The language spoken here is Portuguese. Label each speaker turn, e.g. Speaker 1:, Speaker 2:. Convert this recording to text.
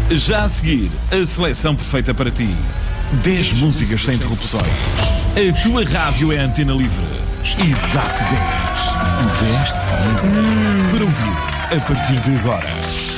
Speaker 1: Já a seguir, a seleção perfeita para ti. 10 músicas sem interrupções. A tua rádio é Antena Livre. E dá-te 10. 10 de seguida. Para ouvir a partir de agora.